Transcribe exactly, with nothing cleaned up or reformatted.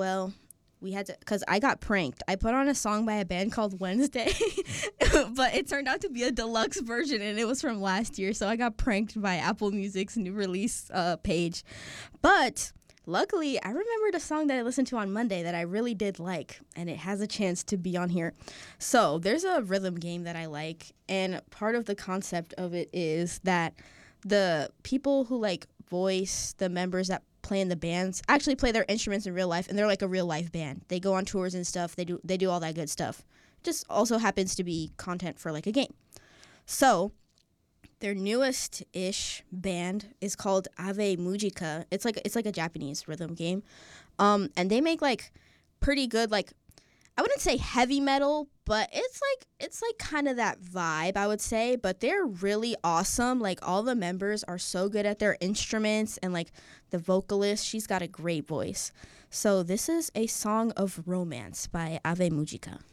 well, we had to, because I got pranked. I put on a song by a band called Wednesday, but it turned out to be a deluxe version, and it was from last year. So I got pranked by Apple Music's new release uh, page. But luckily, I remembered a song that I listened to on Monday that I really did like, and it has a chance to be on here. So there's a rhythm game that I like, and part of the concept of it is that the people who like voice the members that play in the bands actually play their instruments in real life, and they're like a real life band. They go on tours and stuff. They do they do all that good stuff. Just also happens to be content for like a game. So their newest ish band is called Ave Mujica. It's like it's like a Japanese rhythm game. Um and they make like pretty good, like, I wouldn't say heavy metal, but it's like it's like kind of that vibe, I would say. But they're really awesome. Like, all the members are so good at their instruments, and like the vocalist, she's got a great voice. So this is a song of romance by Ave Mujica.